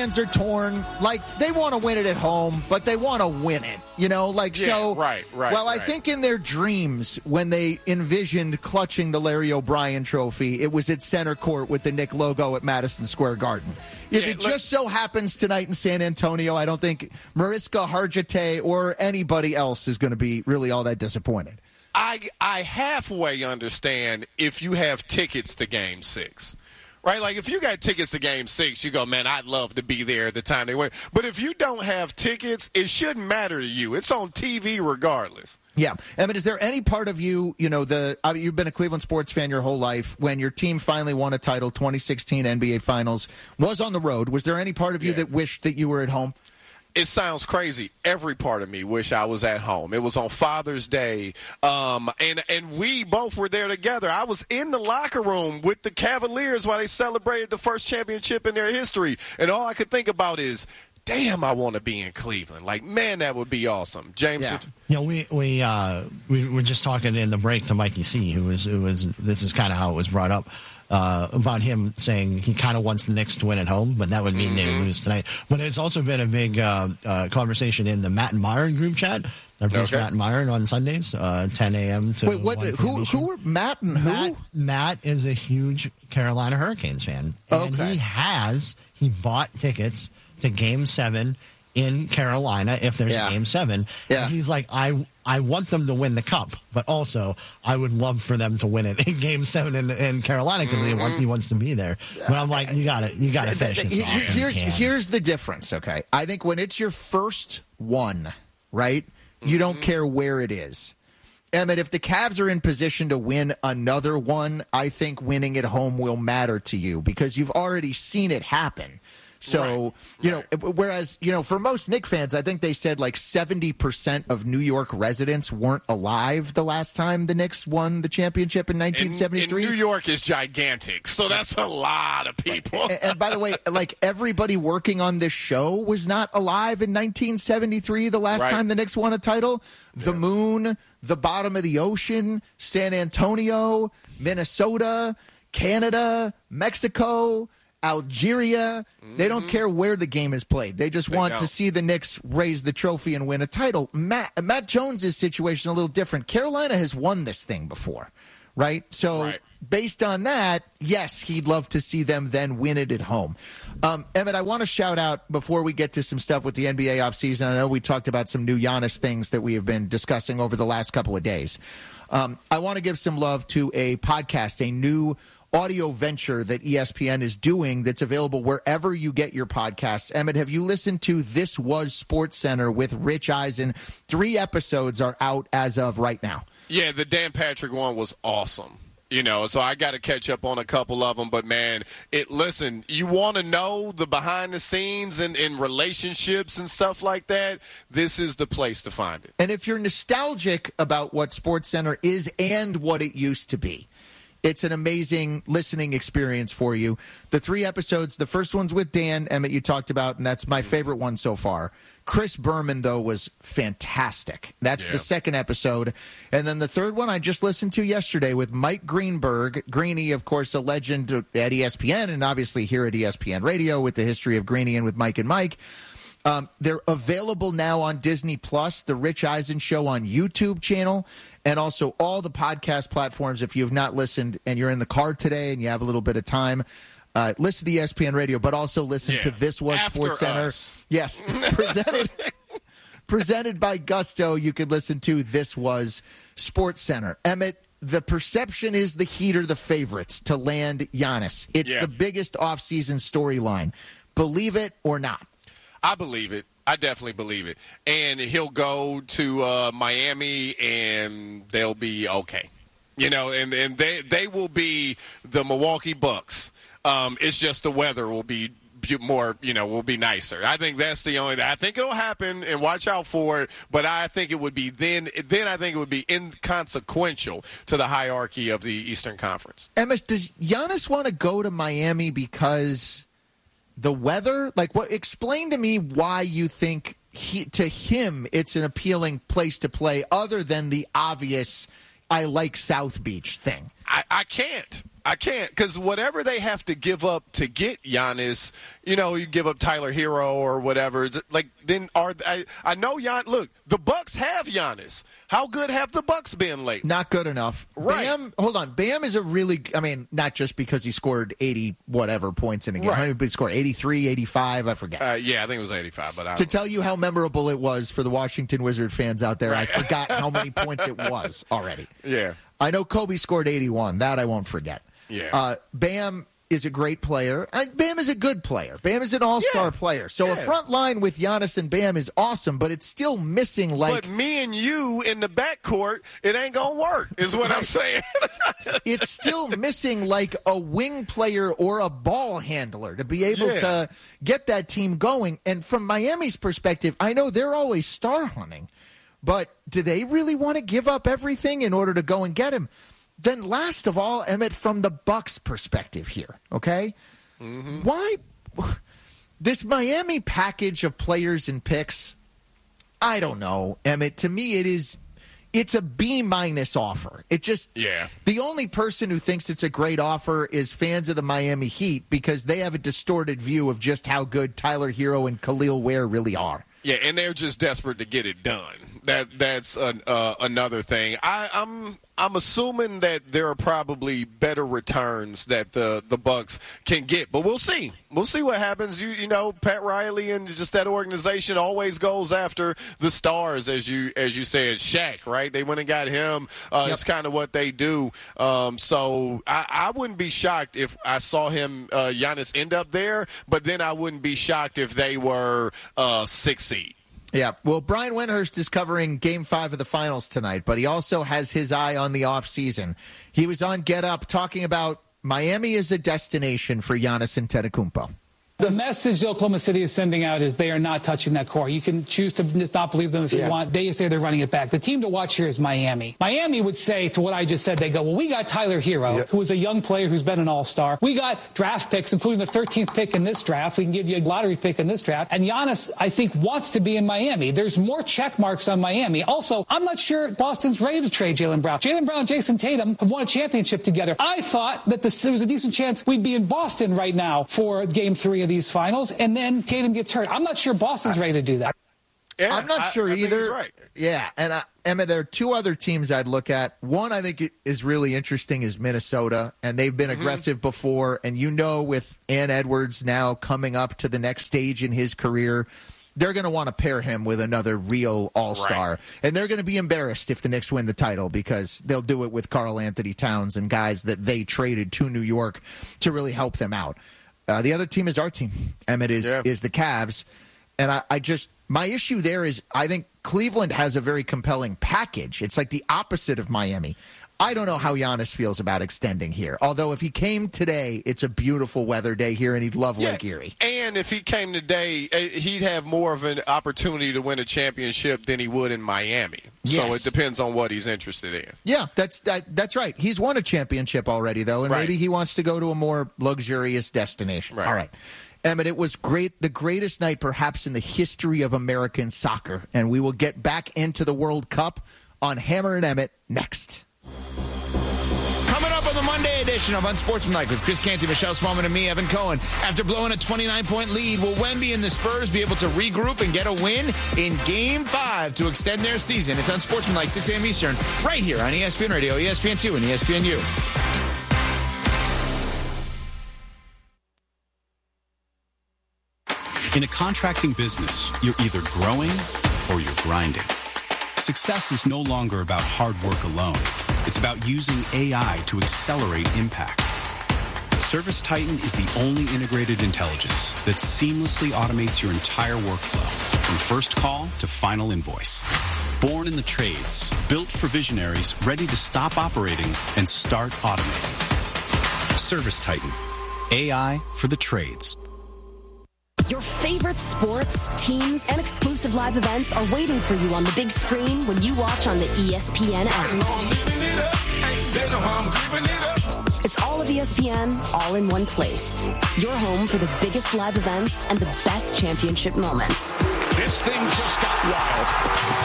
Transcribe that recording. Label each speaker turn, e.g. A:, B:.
A: fans are torn. Like, they want to win it at home, but they want to win it.
B: Right.
A: Well, I think in their dreams, when they envisioned clutching the Larry O'Brien trophy, it was at center court with the Knick logo at Madison Square Garden. If it just so happens tonight in San Antonio, I don't think Mariska Hargitay or anybody else is going to be really all that disappointed.
B: I halfway understand if you have tickets to Game 6. Right? Like, if you got tickets to Game 6, you go, man, I'd love to be there at the time they win. But if you don't have tickets, it shouldn't matter to you. It's on TV regardless.
A: Yeah. Emmett, is there any part of you, you've been a Cleveland sports fan your whole life. When your team finally won a title, 2016 NBA Finals, was on the road. Was there any part of you that wished that you were at home?
B: It sounds crazy. Every part of me wish I was at home. It was on Father's Day, and we both were there together. I was in the locker room with the Cavaliers while they celebrated the first championship in their history, and all I could think about is, damn, I want to be in Cleveland. Like, man, that would be awesome. James?
C: Yeah. We were just talking in the break to Mikey C, who was this is kind of how it was brought up. About him saying he kind of wants the Knicks to win at home, but that would mean they lose tonight. But it's also been a big conversation in the Matt and Myron group chat. I produce Matt and Myron on Sundays, 10 a.m. to
A: Wait, what? Who are Matt and who?
C: Matt is a huge Carolina Hurricanes fan. And he bought tickets to Game 7 in Carolina if there's a Game 7.
A: Yeah.
C: And he's like, I want them to win the cup, but also I would love for them to win it in Game 7 in Carolina because he wants to be there. But I'm like, you got to finish this off.
A: Here's the difference, okay? I think when it's your first one, right, you don't care where it is. Emmett, if the Cavs are in position to win another one, I think winning at home will matter to you because you've already seen it happen. So, whereas, for most Knicks fans, I think they said like 70% of New York residents weren't alive the last time the Knicks won the championship in 1973.
B: And New York is gigantic, so that's a lot of people.
A: And by the way, like everybody working on this show was not alive in 1973, the last time the Knicks won a title. The moon, the bottom of the ocean, San Antonio, Minnesota, Canada, Mexico, Algeria, they don't care where the game is played. They just want to see the Knicks raise the trophy and win a title. Matt Jones' situation a little different. Carolina has won this thing before, right? So based on that, yes, he'd love to see them then win it at home. Emmett, I want to shout out before we get to some stuff with the NBA offseason. I know we talked about some new Giannis things that we have been discussing over the last couple of days. I want to give some love to a podcast, a new audio venture that ESPN is doing that's available wherever you get your podcasts. Emmett, have you listened to This Was Sports Center with Rich Eisen? 3 episodes are out as of right now.
B: Yeah, the Dan Patrick one was awesome. So I got to catch up on a couple of them. But, man, listen, you want to know the behind the scenes and relationships and stuff like that, this is the place to find it.
A: And if you're nostalgic about what SportsCenter is and what it used to be, it's an amazing listening experience for you. The 3 episodes, the first one's with Dan, Emmett, you talked about, and that's my favorite one so far. Chris Berman, though, was fantastic. That's the second episode. And then the third one I just listened to yesterday with Mike Greenberg. Greeny, of course, a legend at ESPN and obviously here at ESPN Radio with the history of Greeny and with Mike and Mike. They're available now on Disney Plus, the Rich Eisen Show on YouTube channel, and also all the podcast platforms. If you have not listened and you're in the car today and you have a little bit of time, listen to ESPN Radio, but also listen to This Was Sports Center. Yes, presented by Gusto. You could listen to This Was Sports Center. Emmett, the perception is the Heat are the favorites to land Giannis. It's the biggest offseason storyline. Believe it or not?
B: I believe it. I definitely believe it. And he'll go to Miami, and they'll be okay. And they will be the Milwaukee Bucks. It's just the weather will be more, will be nicer. I think that's the only – I think it'll happen, and watch out for it. But I think it would be then I think it would be inconsequential to the hierarchy of the Eastern Conference.
A: Emma, does Giannis want to go to Miami because – the weather? Explain to me why you think to him it's an appealing place to play other than the obvious I like South Beach thing.
B: I can't. Because whatever they have to give up to get Giannis, you give up Tyler Hero or whatever. Then I know Look, the Bucks have Giannis. How good have the Bucks been lately?
A: Not good enough.
B: Right.
A: Bam is a really, not just because he scored 80 whatever points in a game.
B: Right.
A: How many he scored? 83, 85, I forget.
B: Yeah, I think it was 85. But
A: to tell you how memorable it was for the Washington Wizard fans out there, right. I forgot how many points it was already.
B: Yeah.
A: I know Kobe scored 81. That I won't forget.
B: Yeah.
A: Bam is a great player. Bam is a good player. Bam is an all-star player. So a front line with Giannis and Bam is awesome, but it's still missing
B: But me and you in the backcourt, it ain't going to work, is what I'm saying.
A: It's still missing like a wing player or a ball handler to be able to get that team going. And from Miami's perspective, I know they're always star hunting, but do they really want to give up everything in order to go and get him? Then last of all, Emmett, from the Bucks' perspective here, okay? Mm-hmm. Why this Miami package of players and picks? I don't know, Emmett. To me, it's a B- offer. It just the only person who thinks it's a great offer is fans of the Miami Heat because they have a distorted view of just how good Tyler Hero and Khalil Ware really are.
B: Yeah, and they're just desperate to get it done. That's another thing. I'm assuming that there are probably better returns that the Bucks can get, but we'll see. We'll see what happens. You know, Pat Riley and just that organization always goes after the stars, as you said. Shaq, right? They went and got him. It's kind of what they do. So I wouldn't be shocked if I saw him, Giannis, end up there, but then I wouldn't be shocked if they were 6th seed.
A: Yeah, well, Brian Windhurst is covering Game 5 of the Finals tonight, but he also has his eye on the offseason. He was on Get Up talking about Miami as a destination for Giannis Antetokounmpo.
D: The message Oklahoma City is sending out is they are not touching that core. You can choose to just not believe them if you want. They say they're running it back. The team to watch here is Miami. Miami would say to what I just said, they go, well, we got Tyler Hero, who is a young player who's been an all-star. We got draft picks, including the 13th pick in this draft. We can give you a lottery pick in this draft. And Giannis, I think, wants to be in Miami. There's more check marks on Miami. Also, I'm not sure Boston's ready to trade Jaylen Brown. Jaylen Brown and Jason Tatum have won a championship together. I thought that there was a decent chance we'd be in Boston right now for Game 3 of these finals. And then Tatum gets hurt. I'm not sure Boston's ready to do that.
A: Yeah, I'm not sure either.
B: He's right.
A: Yeah, and Emma, there are two other teams I'd look at. One I think is really interesting is Minnesota, and they've been aggressive before. And with Ann Edwards now coming up to the next stage in his career, they're going to want to pair him with another real all-star. Right. And they're going to be embarrassed if the Knicks win the title because they'll do it with Karl Anthony Towns and guys that they traded to New York to really help them out. The other team is our team, Emmett, is the Cavs. And my issue there is I think Cleveland has a very compelling package. It's like the opposite of Miami. I don't know how Giannis feels about extending here. Although if he came today, it's a beautiful weather day here, and he'd love Lake Erie.
B: And if he came today, he'd have more of an opportunity to win a championship than he would in Miami. Yes. So it depends on what he's interested in.
A: Yeah, that's right. He's won a championship already, though, and maybe he wants to go to a more luxurious destination. Right. All right. Emmett, it was great, the greatest night perhaps in the history of American soccer, and we will get back into the World Cup on Hammer and Emmett next.
E: Coming up on the Monday edition of Unsportsmanlike with Chris Canty, Michelle Smallman, and me, Evan Cohen. After blowing a 29-point lead, will Wemby and the Spurs be able to regroup and get a win in Game 5 to extend their season? It's Unsportsmanlike, 6 a.m. Eastern, right here on ESPN Radio, ESPN2, and ESPNU.
F: In a contracting business, you're either growing or you're grinding. Success is no longer about hard work alone. It's about using AI to accelerate impact. ServiceTitan is the only integrated intelligence that seamlessly automates your entire workflow, from first call to final invoice. Born in the trades, built for visionaries ready to stop operating and start automating. ServiceTitan, AI for the trades.
G: Your favorite sports, teams, and exclusive live events are waiting for you on the big screen when you watch on the ESPN app. It's all of ESPN, all in one place. Your home for the biggest live events and the best championship moments.
E: This thing just got wild.